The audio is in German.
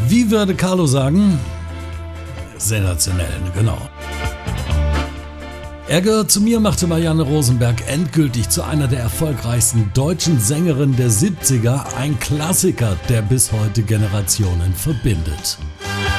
Wie würde Carlo sagen? Sensationell, genau. Er gehört zu mir, machte Marianne Rosenberg endgültig zu einer der erfolgreichsten deutschen Sängerinnen der 70er, ein Klassiker, der bis heute Generationen verbindet.